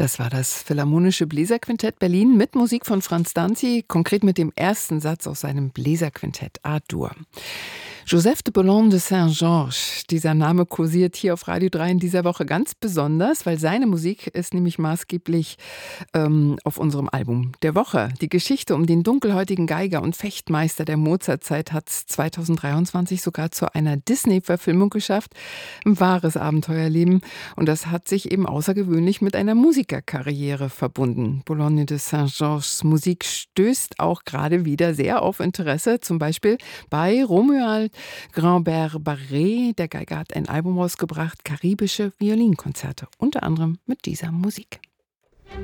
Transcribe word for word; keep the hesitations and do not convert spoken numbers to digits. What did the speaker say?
Das war das Philharmonische Bläserquintett Berlin mit Musik von Franz Danzi, konkret mit dem ersten Satz aus seinem Bläserquintett A-Dur. Joseph de Boulogne de Saint-Georges, dieser Name kursiert hier auf Radio drei in dieser Woche ganz besonders, weil seine Musik ist nämlich maßgeblich ähm, auf unserem Album der Woche. Die Geschichte um den dunkelhäutigen Geiger und Fechtmeister der Mozartzeit hat es zweitausenddreiundzwanzig sogar zu einer Disney-Verfilmung geschafft. Ein wahres Abenteuerleben, und das hat sich eben außergewöhnlich mit einer Musikerkarriere verbunden. Boulogne de Saint-Georges Musik stößt auch gerade wieder sehr auf Interesse, zum Beispiel bei Romuald Grand-Barré. Der Geiger hat ein Album rausgebracht, karibische Violinkonzerte, unter anderem mit dieser Musik.